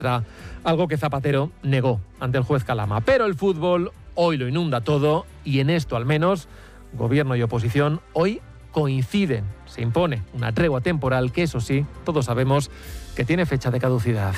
algo que Zapatero negó ante el juez Calama. Pero el fútbol hoy lo inunda todo y en esto al menos gobierno y oposición hoy coinciden. Se impone una tregua temporal que, eso sí, todos sabemos que tiene fecha de caducidad.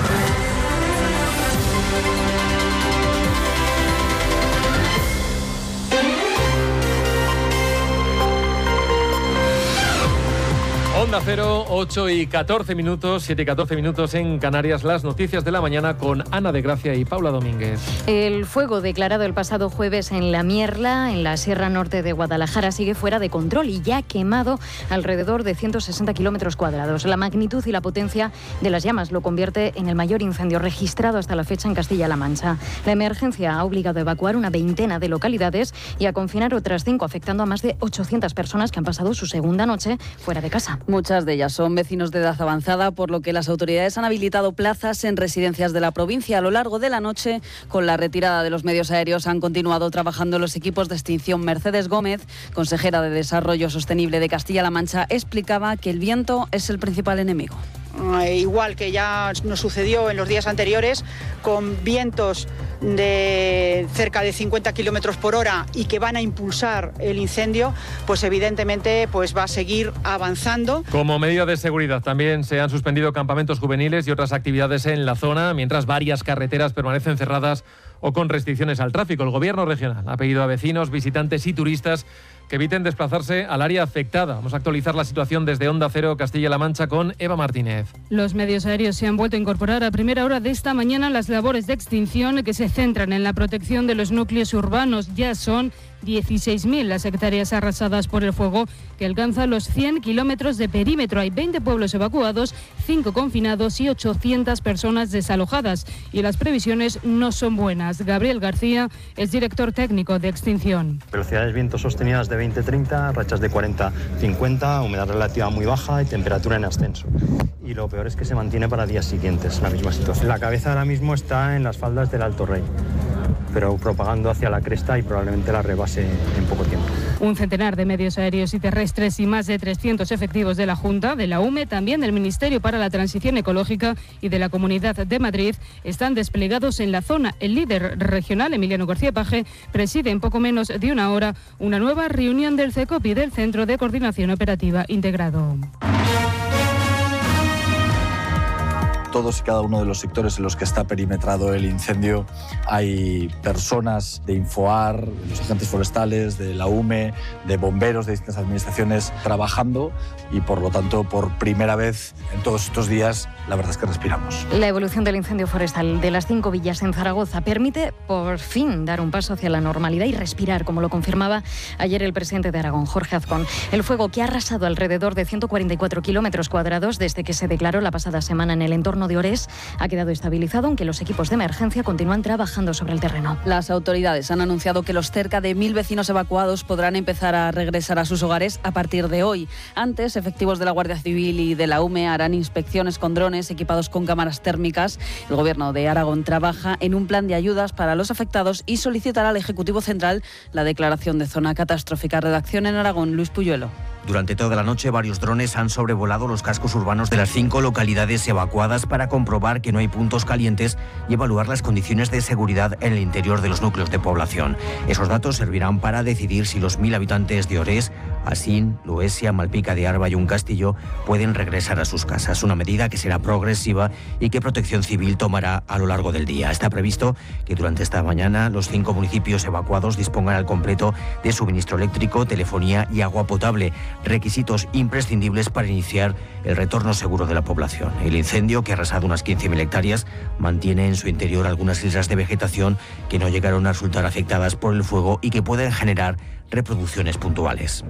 Onda Cero, 8 y 14 minutos, 7 y 14 minutos en Canarias. Las noticias de la mañana con Ana de Gracia y Paula Domínguez. El fuego declarado el pasado jueves en La Mierla, en la Sierra Norte de Guadalajara, sigue fuera de control y ya ha quemado alrededor de 160 kilómetros cuadrados. La magnitud y la potencia de las llamas lo convierte en el mayor incendio registrado hasta la fecha en Castilla-La Mancha. La emergencia ha obligado a evacuar una veintena de localidades y a confinar otras 5, afectando a más de 800 personas que han pasado su segunda noche fuera de casa. Muchas de ellas son vecinos de edad avanzada, por lo que las autoridades han habilitado plazas en residencias de la provincia. A lo largo de la noche, con la retirada de los medios aéreos, han continuado trabajando los equipos de extinción. Mercedes Gómez, consejera de Desarrollo Sostenible de Castilla-La Mancha, explicaba que el viento es el principal enemigo. Igual que ya nos sucedió en los días anteriores, con vientos de cerca de 50 kilómetros por hora y que van a impulsar el incendio, pues evidentemente pues va a seguir avanzando. Como medida de seguridad también se han suspendido campamentos juveniles y otras actividades en la zona, mientras varias carreteras permanecen cerradas o con restricciones al tráfico. El gobierno regional ha pedido a vecinos, visitantes y turistas que eviten desplazarse al área afectada. Vamos a actualizar la situación desde Onda Cero Castilla-La Mancha con Eva Martínez. Los medios aéreos se han vuelto a incorporar a primera hora de esta mañana las labores de extinción que se centran en la protección de los núcleos urbanos. Ya son 16.000 las hectáreas arrasadas por el fuego, que alcanza los 100 kilómetros de perímetro. Hay 20 pueblos evacuados, 5 confinados y 800 personas desalojadas. Y las previsiones no son buenas. Gabriel García es director técnico de extinción. Velocidades de viento sostenidas de 20-30, rachas de 40-50, humedad relativa muy baja y temperatura en ascenso. Y lo peor es que se mantiene para días siguientes la misma situación. La cabeza ahora mismo está en las faldas del Alto Rey, pero propagando hacia la cresta y probablemente la rebase en poco tiempo. Un centenar de medios aéreos y terrestres y más de 300 efectivos de la Junta, de la UME, también del Ministerio para la Transición Ecológica y de la Comunidad de Madrid están desplegados en la zona. El líder regional, Emiliano García Paje, preside en poco menos de una hora una nueva reunión del CECOP, del Centro de Coordinación Operativa Integrado. Todos y cada uno de los sectores en los que está perimetrado el incendio hay personas de Infoar, de los agentes forestales, de la UME, de bomberos de distintas administraciones trabajando y por lo tanto por primera vez en todos estos días la verdad es que respiramos. La evolución del incendio forestal de las 5 villas en Zaragoza permite por fin dar un paso hacia la normalidad y respirar, como lo confirmaba ayer el presidente de Aragón, Jorge Azcón. El fuego, que ha arrasado alrededor de 144 kilómetros cuadrados desde que se declaró la pasada semana en el entorno de Ores, ha quedado estabilizado, aunque los equipos de emergencia continúan trabajando sobre el terreno. Las autoridades han anunciado que los cerca de 1.000 vecinos evacuados podrán empezar a regresar a sus hogares a partir de hoy. Antes, efectivos de la Guardia Civil y de la UME harán inspecciones con drones equipados con cámaras térmicas. El Gobierno de Aragón trabaja en un plan de ayudas para los afectados y solicitará al Ejecutivo Central la declaración de zona catastrófica. Redacción en Aragón, Luis Puyuelo. Durante toda la noche, varios drones han sobrevolado los cascos urbanos de las 5 localidades evacuadas para comprobar que no hay puntos calientes y evaluar las condiciones de seguridad en el interior de los núcleos de población. Esos datos servirán para decidir si los 1.000 habitantes de Ores, Asín, Luesia, Malpica de Arba y Un Castillo pueden regresar a sus casas. Una medida que será progresiva y que Protección Civil tomará a lo largo del día. Está previsto que durante esta mañana los 5 municipios evacuados dispongan al completo de suministro eléctrico, telefonía y agua potable, requisitos imprescindibles para iniciar el retorno seguro de la población. El incendio, que ha arrasado unas 15.000 hectáreas, mantiene en su interior algunas islas de vegetación que no llegaron a resultar afectadas por el fuego y que pueden generar reproducciones puntuales.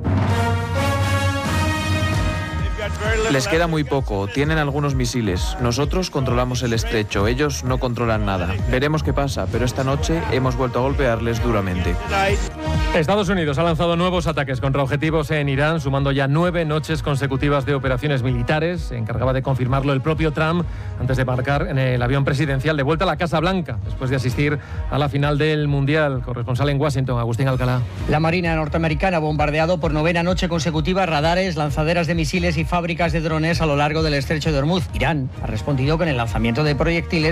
Les queda muy poco, tienen algunos misiles. Nosotros controlamos el estrecho, ellos no controlan nada. Veremos qué pasa, pero esta noche hemos vuelto a golpearles duramente. Estados Unidos ha lanzado nuevos ataques contra objetivos en Irán, sumando ya 9 noches consecutivas de operaciones militares. Se encargaba de confirmarlo el propio Trump antes de embarcar en el avión presidencial de vuelta a la Casa Blanca, después de asistir a la final del Mundial. Corresponsal en Washington, Agustín Alcalá. La Marina norteamericana ha bombardeado por 9ª noche consecutiva radares, lanzaderas de misiles y fábricas fábricas de drones a lo largo del estrecho de Hormuz. Irán ha respondido con el lanzamiento de proyectiles